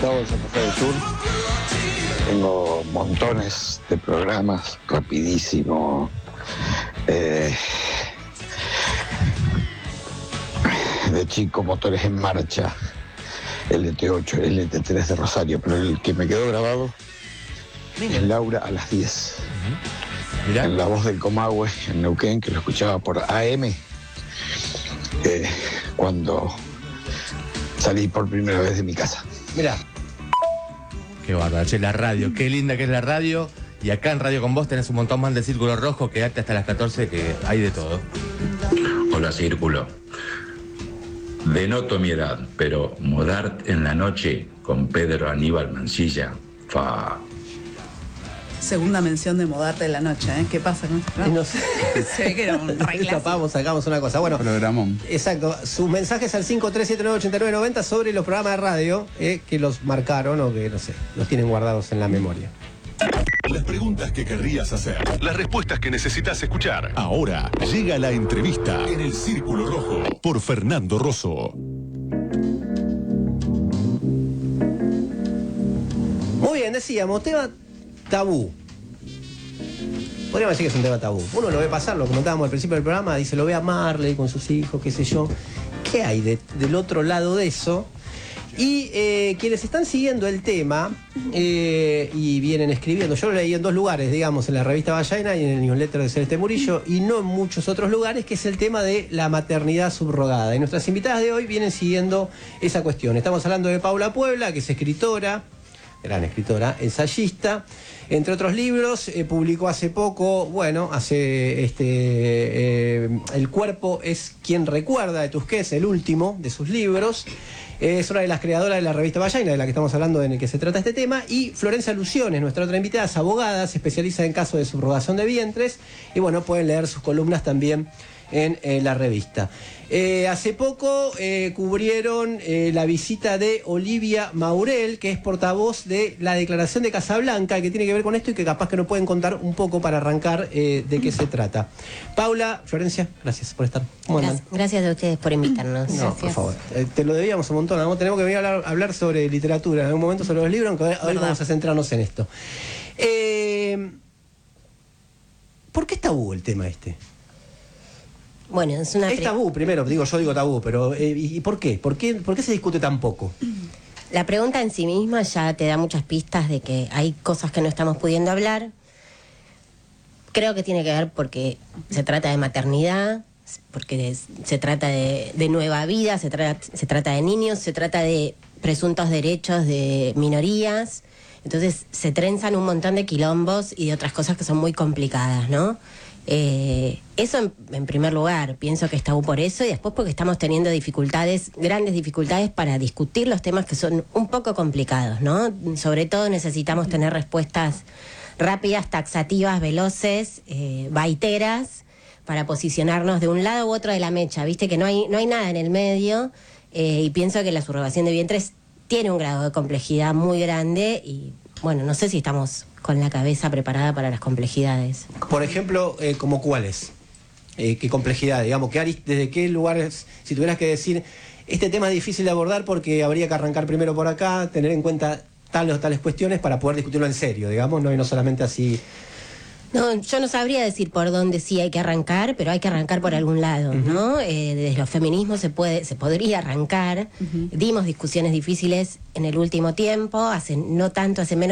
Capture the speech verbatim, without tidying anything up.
Gustavo de Santa Fe del Sur. Tengo montones de programas, rapidísimo. Eh, de chico, Motores en Marcha, L T ocho, L T tres de Rosario, pero el que me quedó grabado Mira. es Laura a las diez. Uh-huh. Mira. En La Voz del Comahue, en Neuquén, que lo escuchaba por A M, eh, cuando salí por primera vez de mi casa. Mira. Qué bárbaro, che, la radio, qué linda que es la radio. Y acá en Radio con Vos tenés un montón más de Círculo Rojo, quedate hasta las catorce, que hay de todo. Hola, Círculo. Denoto mi edad, pero Modart en la noche con Pedro Aníbal Mancilla, fa. Segunda mención de Modarte de la noche, ¿eh? ¿Qué pasa con este programa? No sé. Se ve que era un re clásico. Tapamos, sacamos una cosa. Bueno, programón. Exacto. Sus mensajes al cinco tres siete nueve ocho nueve nueve cero sobre los programas de radio eh, que los marcaron o que, no sé, los tienen guardados en la memoria. Las preguntas que querrías hacer, las respuestas que necesitas escuchar. Ahora llega la entrevista en el Círculo Rojo por Fernando Rosso. Muy bien, decíamos, tema tabú. Podríamos decir que es un tema tabú. Uno lo ve pasar, lo comentábamos al principio del programa, dice, lo ve a Marley con sus hijos, qué sé yo. ¿Qué hay de, del otro lado de eso? Y eh, quienes están siguiendo el tema eh, y vienen escribiendo, yo lo leí en dos lugares, digamos, en la revista Vallaina y en el newsletter de Celeste Murillo, y no en muchos otros lugares, que es el tema de la maternidad subrogada. Y nuestras invitadas de hoy vienen siguiendo esa cuestión. Estamos hablando de Paula Puebla, que es escritora, gran escritora, ensayista, entre otros libros, eh, publicó hace poco, bueno, hace este eh, El cuerpo es quien recuerda, de Tusquets, el último de sus libros. Es una de las creadoras de la revista Vallaina, de la que estamos hablando, en el que se trata este tema. Y Florencia Luciones, nuestra otra invitada, es abogada, se especializa en casos de subrogación de vientres. Y bueno, pueden leer sus columnas también en eh, la revista. Eh, hace poco eh, cubrieron eh, la visita de Olivia Maurel, que es portavoz de la Declaración de Casablanca, que tiene que ver con esto y que capaz que nos pueden contar un poco para arrancar eh, de qué se trata. Paula, Florencia, gracias por estar. Gracias, gracias a ustedes por invitarnos. No, gracias. por favor. Eh, te lo debíamos un montón. ¿no? Tenemos que venir a hablar, hablar sobre literatura en algún momento, sobre los libros, aunque hoy, hoy vamos a centrarnos en esto. Eh, ¿Por qué es tabú el tema este? Bueno, es una... Es tabú, primero, digo, yo digo tabú, pero eh, ¿y por qué? ¿Por qué? ¿Por qué se discute tan poco? La pregunta en sí misma ya te da muchas pistas de que hay cosas que no estamos pudiendo hablar. Creo que tiene que ver porque se trata de maternidad, porque se trata de, de nueva vida, se, tra se trata de niños, se trata de presuntos derechos de minorías. Entonces se trenzan un montón de quilombos y de otras cosas que son muy complicadas, ¿no? Eh, eso en, en primer lugar, pienso que es tabú por eso, y después porque estamos teniendo dificultades, grandes dificultades para discutir los temas que son un poco complicados, ¿no? Sobre todo necesitamos tener respuestas rápidas, taxativas, veloces, eh, baiteras, para posicionarnos de un lado u otro de la mecha, viste que no hay, no hay nada en el medio, eh, y pienso que la subrogación de vientres tiene un grado de complejidad muy grande y bueno, no sé si estamos con la cabeza preparada para las complejidades. Por ejemplo, eh, ¿como cuáles? Eh, ¿Qué complejidad? Digamos, ¿qué, ¿desde qué lugares, si tuvieras que decir, este tema es difícil de abordar porque habría que arrancar primero por acá, tener en cuenta tales o tales cuestiones para poder discutirlo en serio, digamos, no, y no solamente así... No, yo no sabría decir por dónde sí hay que arrancar, pero hay que arrancar por algún lado, ¿no? Uh-huh. eh, desde los feminismos se puede, se podría arrancar. Uh-huh. Dimos discusiones difíciles en el último tiempo, hace no tanto, hace menos